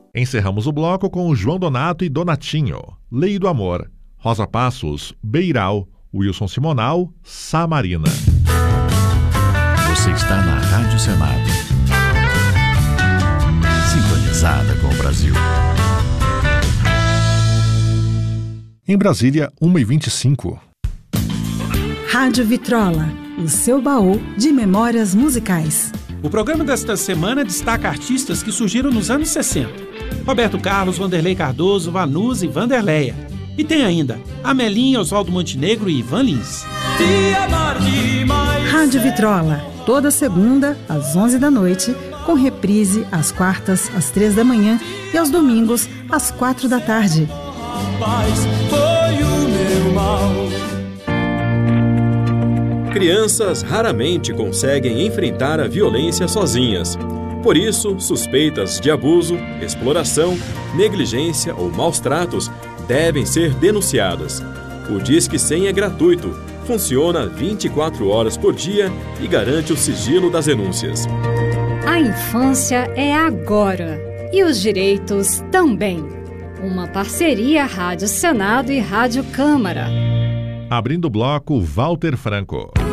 Encerramos o bloco com João Donato e Donatinho, Lei do Amor, Rosa Passos, Beiral, Wilson Simonal, Samarina. Você está na Rádio Senado, sintonizada com o Brasil. Em Brasília, 1h25. Rádio Vitrola, o seu baú de memórias musicais. O programa desta semana destaca artistas que surgiram nos anos 60. Roberto Carlos, Vanderlei Cardoso, Vanusa e Vanderleia. E tem ainda Amelinha, Oswaldo Montenegro e Ivan Lins. Rádio Vitrola, toda segunda às 11 da noite, com reprise às quartas às 3 da manhã e aos domingos às 4 da tarde. Foi o meu mal. Crianças raramente conseguem enfrentar a violência sozinhas. Por isso, suspeitas de abuso, exploração, negligência ou maus tratos devem ser denunciadas. O Disque 100 é gratuito, funciona 24 horas por dia e garante o sigilo das denúncias. A infância é agora e os direitos também. Uma parceria Rádio Senado e Rádio Câmara. Abrindo o bloco, Walter Franco.